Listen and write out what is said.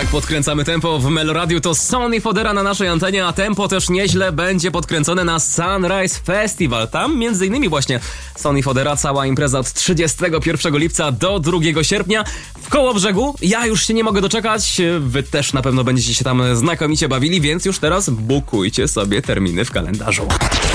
Tak podkręcamy tempo w Meloradiu, to Sonny Fodera na naszej antenie, a tempo też nieźle będzie podkręcone na Sunrise Festival. Tam między innymi właśnie Sonny Fodera, cała impreza od 31 lipca do 2 sierpnia w Kołobrzegu. Ja już się nie mogę doczekać, wy też na pewno będziecie się tam znakomicie bawili, więc już teraz bukujcie sobie terminy w kalendarzu.